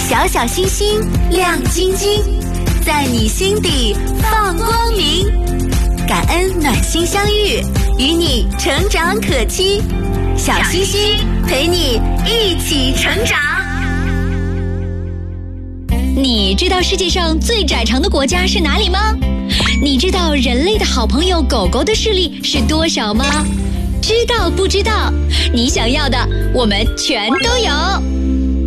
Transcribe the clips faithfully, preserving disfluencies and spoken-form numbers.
小小星星亮晶晶，在你心底放光明。感恩暖心相遇，与你成长可期。小星星陪你一起成长。 你知道世界上最窄长的国家是哪里吗？你知道人类的好朋友狗狗的视力是多少吗？知道不知道？你想要的我们全都有。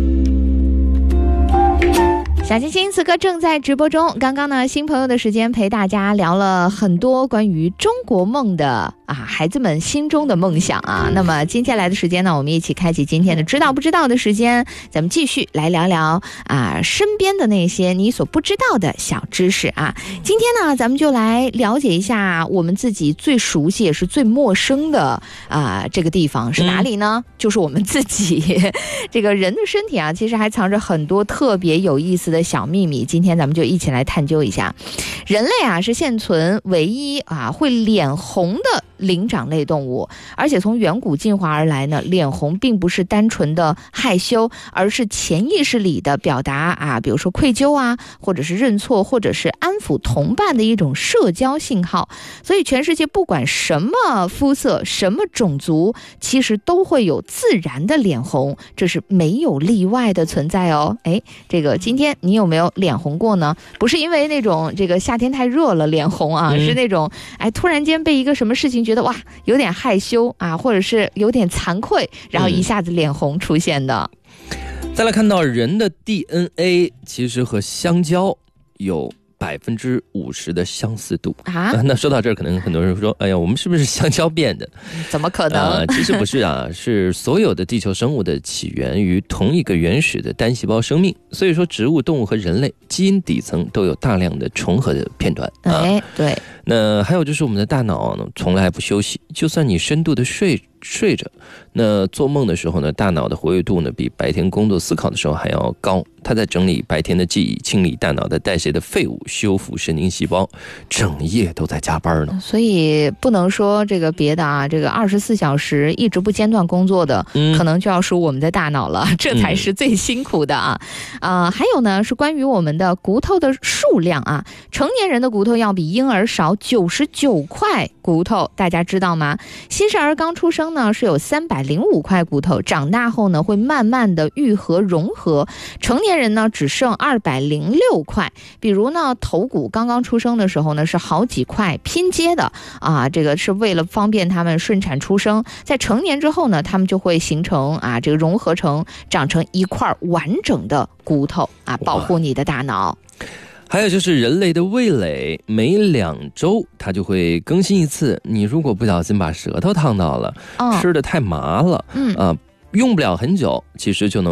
小星星此刻正在直播中，刚刚呢新朋友的时间陪大家聊了很多关于中国梦的啊孩子们心中的梦想啊。那么接下来的时间呢，我们一起开启今天的知道不知道的时间，咱们继续来聊聊啊身边的那些你所不知道的小知识啊。今天呢咱们就来了解一下我们自己最熟悉也是最陌生的啊这个地方是哪里呢？嗯、就是我们自己这个人的身体啊，其实还藏着很多特别有意思的小秘密，今天咱们就一起来探究一下。人类啊是现存唯一啊会脸红的灵长类动物，而且从远古进化而来呢，脸红并不是单纯的害羞，而是潜意识里的表达啊，比如说愧疚啊，或者是认错，或者是安抚同伴的一种社交信号。所以全世界不管什么肤色、什么种族，其实都会有自然的脸红，这是没有例外的存在哦。哎，这个今天你有没有脸红过呢？不是因为那种这个夏天太热了脸红啊，嗯、是那种哎突然间被一个什么事情觉得哇有点害羞啊，或者是有点惭愧，然后一下子脸红出现的。 嗯、再来看到人的 D N A 其实和香蕉有百分之五十的相似度啊。那说到这儿，可能很多人说：“哎呀，我们是不是香蕉变的？” 怎么可能？ 呃、其实不是啊，是所有的地球生物的起源于同一个原始的单细胞生命。所以说，植物、动物和人类基因底层都有大量的重合的片段。 哎，对。 那还有就是我们的大脑呢，从来不休息，就算你深度的睡睡着，那做梦的时候呢，大脑的活跃度呢比白天工作思考的时候还要高。它在整理白天的记忆，清理大脑的代谢的废物，修复神经细胞，整夜都在加班呢。 所以不能说这个别的啊，这个二十四小时一直不间断工作的，嗯、可能就要属我们的大脑了，这才是最辛苦的啊。啊、嗯呃，还有呢是关于我们的骨头的数量啊，成年人的骨头要比婴儿少九十九块骨头，大家知道吗？新生儿刚出生呢是有三百零五块骨头，长大后呢会慢慢的愈合融合，成年人呢只剩二百零六块。比如呢头骨刚刚出生的时候呢是好几块拼接的啊，这个是为了方便他们顺产出生，在成年之后呢他们就会形成啊这个融合成长成一块完整的骨头啊，保护你的大脑。 还有就是人类的味蕾，每两周它就会更新一次。你如果不小心把舌头烫到了，哦、吃的太麻了，嗯啊、呃，用不了很久，其实就能